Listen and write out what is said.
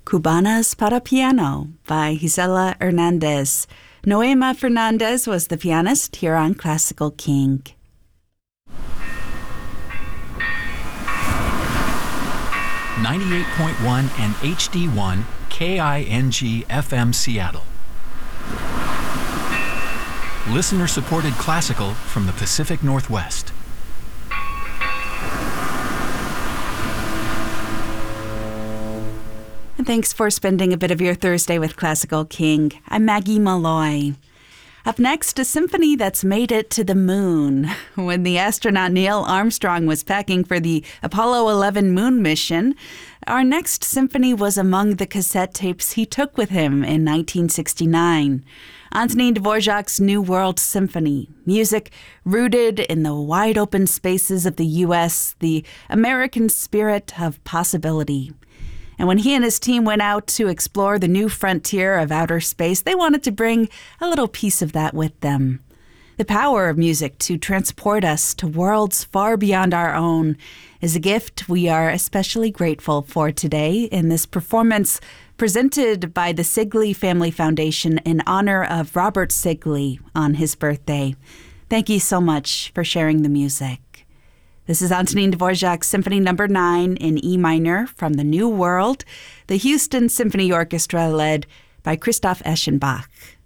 Cubanas para Piano by Gisela Hernandez. Noema Fernandez was the pianist here on Classical King. .1 and HD1 KING FM Seattle. Listener-supported classical from the Pacific Northwest. And thanks for spending a bit of your Thursday with Classical King. I'm Maggie Malloy. Up next, a symphony that's made it to the moon. When the astronaut Neil Armstrong was packing for the Apollo 11 moon mission, our next symphony was among the cassette tapes he took with him in 1969. Antonin Dvorak's New World Symphony, music rooted in the wide-open spaces of the U.S., the American spirit of possibility. And when he and his team went out to explore the new frontier of outer space, they wanted to bring a little piece of that with them. The power of music to transport us to worlds far beyond our own is a gift we are especially grateful for today in this performance presented by the Sigley Family Foundation in honor of Robert Sigley on his birthday. Thank you so much for sharing the music. This is Antonin Dvorak's Symphony No. 9 in E minor from the New World, the Houston Symphony Orchestra led by Christoph Eschenbach.